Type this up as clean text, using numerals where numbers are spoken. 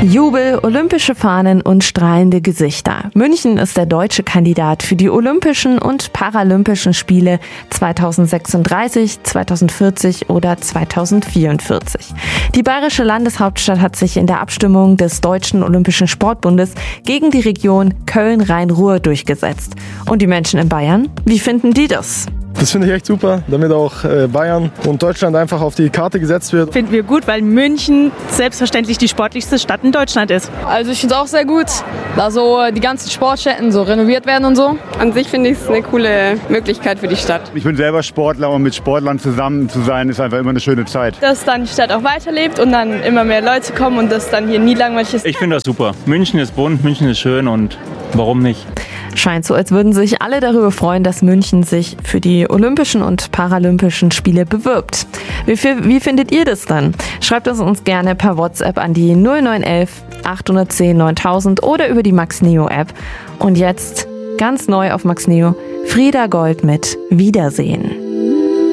Jubel, olympische Fahnen und strahlende Gesichter. München ist der deutsche Kandidat für die Olympischen und Paralympischen Spiele 2036, 2040 oder 2044. Die bayerische Landeshauptstadt hat sich in der Abstimmung des Deutschen Olympischen Sportbundes gegen die Region Köln-Rhein-Ruhr durchgesetzt. Und die Menschen in Bayern, wie finden die das? Das finde ich echt super, damit auch Bayern und Deutschland einfach auf die Karte gesetzt wird. Finden wir gut, weil München selbstverständlich die sportlichste Stadt in Deutschland ist. Also ich finde es auch sehr gut, da so die ganzen Sportstätten so renoviert werden und so. An sich finde ich es eine coole Möglichkeit für die Stadt. Ich bin selber Sportler und mit Sportlern zusammen zu sein, ist einfach immer eine schöne Zeit. Dass dann die Stadt auch weiterlebt und dann immer mehr Leute kommen und das dann hier nie langweilig ist. Ich finde das super. München ist bunt, München ist schön und warum nicht? Scheint so, als würden sich alle darüber freuen, dass München sich für die Olympischen und Paralympischen Spiele bewirbt. Wie findet ihr das dann? Schreibt es uns gerne per WhatsApp an die 0911 810 9000 oder über die MaxNeo App. Und jetzt, ganz neu auf MaxNeo, Frieda Gold mit Wiedersehen.